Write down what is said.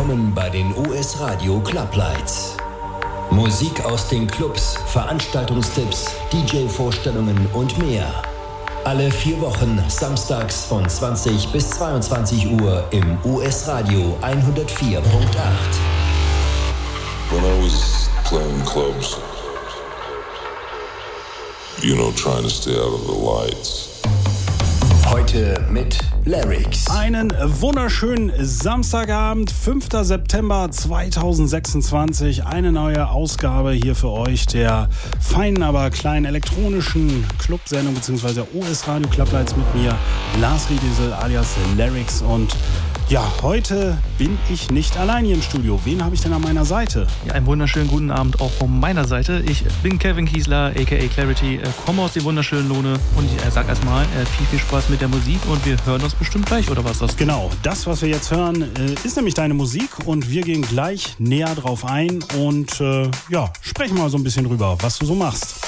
Willkommen bei den US Radio Club Lights. Musik aus den Clubs, Veranstaltungstipps, DJ-Vorstellungen und mehr. Alle 4 Wochen samstags von 20 bis 22 Uhr im US Radio 104.8. When I was playing clubs, trying to stay out of the lights. Heute mit Larix. Einen wunderschönen Samstagabend, 5. September 2026. Eine neue Ausgabe hier für euch der feinen, aber kleinen elektronischen Clubsendung bzw. US Radio Club Lights mit mir, Lars Riedesel alias Larix. Und ja, heute bin ich nicht allein hier im Studio. Wen habe ich denn an meiner Seite? Ja, einen wunderschönen guten Abend auch von meiner Seite. Ich bin Kevin Kiesler, aka Clarity, komme aus dem wunderschönen Lohne und ich sag erstmal viel Spaß mit der Musik und wir hören uns bestimmt gleich, oder was das? Genau, das, was wir jetzt hören, ist nämlich deine Musik und wir gehen gleich näher drauf ein und sprechen mal so ein bisschen drüber, was du so machst.